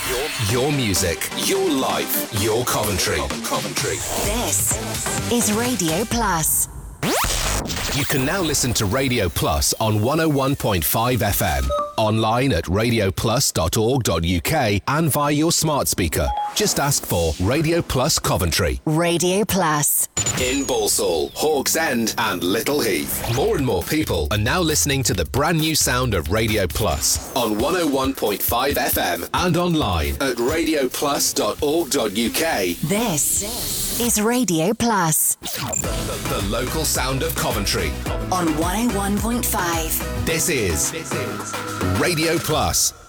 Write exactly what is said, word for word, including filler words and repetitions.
Your music, your life, your Coventry. Coventry. This is Radio Plus. You can now listen to Radio Plus on one oh one point five F M, online at radio plus dot org dot U K and via your smart speaker. Just ask for Radio Plus Coventry. Radio Plus. In Balsall, Hawks End and Little Heath. More and more people are now listening to the brand new sound of Radio Plus on one oh one point five F M and online at radio plus dot org dot U K. This is Radio Plus. The, the, the local sound of Coventry. On one oh one point five. This is Radio Plus.